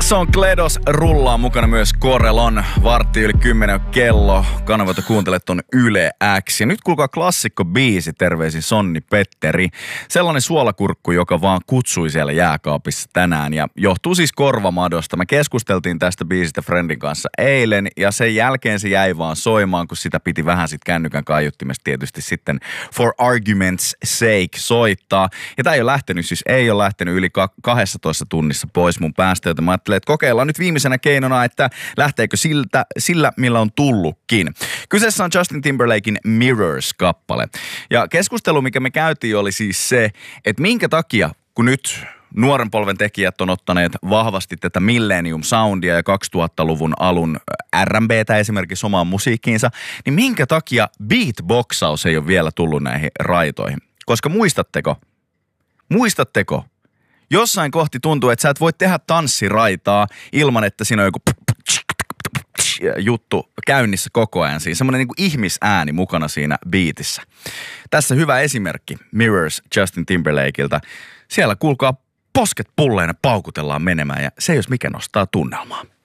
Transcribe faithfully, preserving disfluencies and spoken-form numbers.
Son Kledos rullaa mukana myös Korelon. Vartti yli kymmenen kello. Kanavalta kuuntelet on Yle X. Ja nyt kuulkaa klassikko biisi, terveisin Sonni Petteri. Sellainen suolakurkku, joka vaan kutsui siellä jääkaapissa tänään. Ja johtuu siis korvamadosta. Me keskusteltiin tästä biisistä Friendin kanssa eilen. Ja sen jälkeen se jäi vaan soimaan, kun sitä piti vähän sit kännykän kaiuttimesta tietysti sitten for argument's sake soittaa. Ja tää ei ole lähtenyt, siis ei ole lähtenyt yli kaksitoista tunnissa pois mun päästä, joten mä ajattelin, että kokeillaan nyt viimeisenä keinona, että lähteekö siltä, sillä, millä on tullutkin. Kyseessä on Justin Timberlakein Mirrors-kappale. Ja keskustelu, mikä me käytiin, oli siis se, että minkä takia, kun nyt nuoren polven tekijät on ottaneet vahvasti tätä Millennium Soundia ja kaksituhattaluvun alun R and B:tä esimerkiksi omaan musiikkiinsa, niin minkä takia beatboxaus ei ole vielä tullut näihin raitoihin? Koska muistatteko, muistatteko, jossain kohti tuntuu, että sä et voi tehdä tanssiraitaa ilman, että siinä on joku juttu käynnissä koko ajan. Siinä semmoinen niin kuin ihmisääni mukana siinä beatissä. Tässä hyvä esimerkki Mirrors Justin Timberlakeilta. Siellä kuulkaa posket pulleina paukutellaan menemään ja se jos mikä nostaa tunnelmaa.